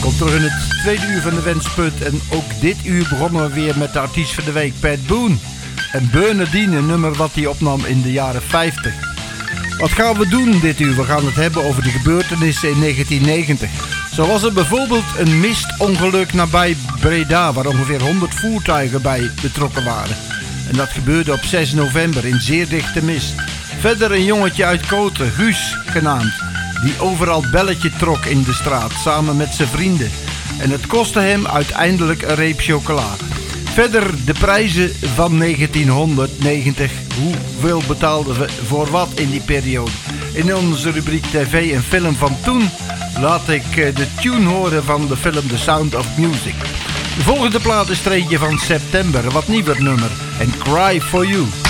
Welkom terug in het tweede uur van de Wensput. En ook dit uur begonnen we weer met de artiest van de week, Pat Boone. En Bernardine, een nummer wat hij opnam in de jaren 50. Wat gaan we doen dit uur? We gaan het hebben over de gebeurtenissen in 1990. Zo was er bijvoorbeeld een mistongeluk nabij Breda, waar ongeveer 100 voertuigen bij betrokken waren. En dat gebeurde op 6 november in zeer dichte mist. Verder een jongetje uit Koten, Guus genaamd, die overal belletje trok in de straat, samen met zijn vrienden. En het kostte hem uiteindelijk een reep chocola. Verder de prijzen van 1990. Hoeveel betaalden we voor wat in die periode? In onze rubriek TV en film van toen laat ik de tune horen van de film The Sound of Music. De volgende plaat is er eentje van september, een wat nieuwer nummer. En Cry For You.